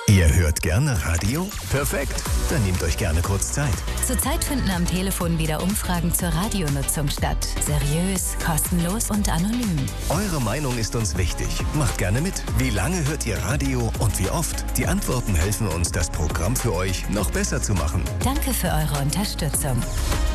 Ihr hört gerne Radio? Perfekt, dann nehmt euch gerne kurz Zeit. Zurzeit finden am Telefon wieder Umfragen zur Radionutzung statt. Seriös, kostenlos und anonym. Eure Meinung ist uns wichtig. Macht gerne mit. Wie lange hört ihr Radio und wie oft? Die Antworten helfen uns, das Programm für euch noch besser zu machen. Danke für eure Unterstützung.